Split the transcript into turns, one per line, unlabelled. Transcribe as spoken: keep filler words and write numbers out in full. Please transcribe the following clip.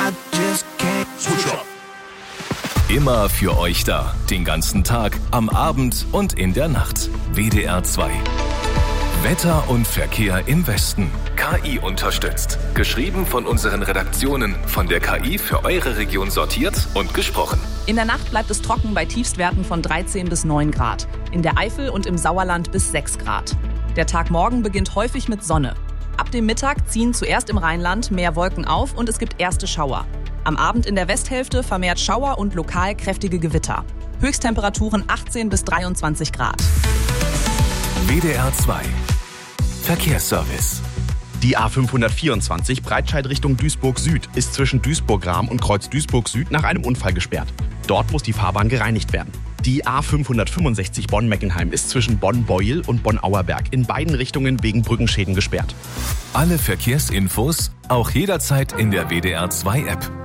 I just can't switch up.
Immer für euch da, den ganzen Tag, am Abend und in der Nacht. W D R zwei. Wetter und Verkehr im Westen. K I unterstützt. Geschrieben von unseren Redaktionen, von der K I für eure Region sortiert und gesprochen.
In der Nacht bleibt es trocken bei Tiefstwerten von dreizehn bis neun Grad. In der Eifel und im Sauerland bis sechs Grad. Der Tag morgen beginnt häufig mit Sonne. Ab dem Mittag ziehen zuerst im Rheinland mehr Wolken auf und es gibt erste Schauer. Am Abend in der Westhälfte vermehrt Schauer und lokal kräftige Gewitter. Höchsttemperaturen achtzehn bis dreiundzwanzig Grad.
W D R zwei. Verkehrsservice.
Die A fünfhundertvierundzwanzig Breitscheid Richtung Duisburg Süd ist zwischen Duisburg-Rahm und Kreuz Duisburg Süd nach einem Unfall gesperrt. Dort muss die Fahrbahn gereinigt werden. Die A fünfhundertfünfundsechzig Bonn-Meckenheim ist zwischen Bonn-Beuel und Bonn-Auerberg in beiden Richtungen wegen Brückenschäden gesperrt.
Alle Verkehrsinfos auch jederzeit in der W D R zwei App.